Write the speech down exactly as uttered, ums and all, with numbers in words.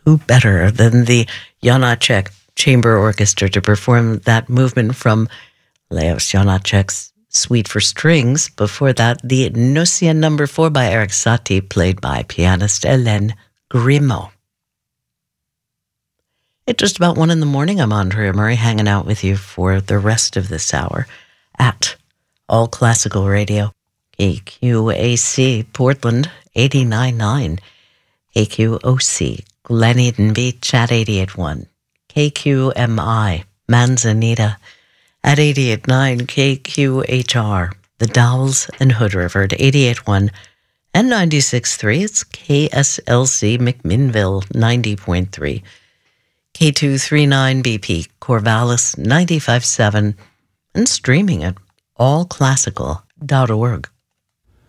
who better than the Janáček Chamber Orchestra to perform that movement from Leos Janáček's Suite for Strings? Before that, the Nocia number four by Erik Satie, played by pianist Hélène Grimaud. It's just about one in the morning. I'm Andrea Murray, hanging out with you for the rest of this hour at All Classical Radio, K Q A C Portland eighty-nine point nine, K Q O C Glen Eden Beach at eighty-eight point one, K Q M I Manzanita at eighty-eight point nine, K Q H R The Dalles and Hood River at eighty-eight point one, and ninety-six point three. It's K S L C McMinnville ninety point three, K two thirty-nine B P Corvallis ninety-five point seven, and streaming at all classical dot org.